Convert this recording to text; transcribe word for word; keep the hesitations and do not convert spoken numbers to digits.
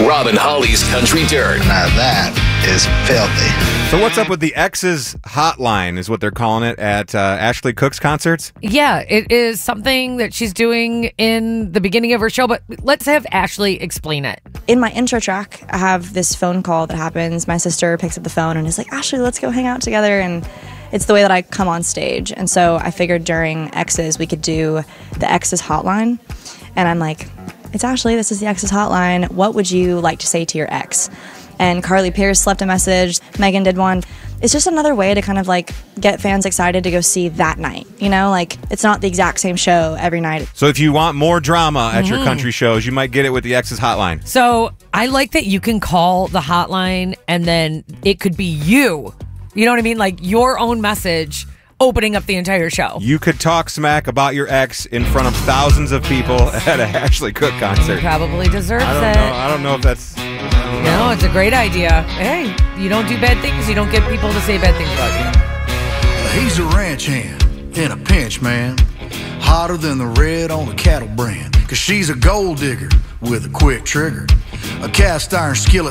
Rob and Holly's Country Dirt. Now that is filthy. So what's up with the Exes Hotline is what they're calling it at uh, Ashley Cook's concerts? Yeah, it is something that she's doing in the beginning of her show, but let's have Ashley explain it. In my intro track, I have this phone call that happens. My sister picks up the phone and is like, Ashley, let's go hang out together. And it's the way that I come on stage. And so I figured during Exes, we could do the Exes Hotline. And I'm like, it's Ashley, this is the Exes Hotline. What would you like to say to your ex? And Carly Pierce left a message. Megan did one. It's just another way to kind of like get fans excited to go see that night. You know, like it's not the exact same show every night. So if you want more drama at mm-hmm. your country shows, you might get it with the Exes Hotline. So I like that you can call the hotline and then it could be you. You know what I mean? Like your own message opening up the entire show. You could talk smack about your ex in front of thousands of people at a Ashley Cook concert. He probably deserves I don't it. know. I don't know if that's... No, it's a great idea. Hey, you don't do bad things, you don't get people to say bad things about you. He's a ranch hand in a pinch, man. Hotter than the red on a cattle brand. Cause she's a gold digger with a quick trigger. A cast iron skillet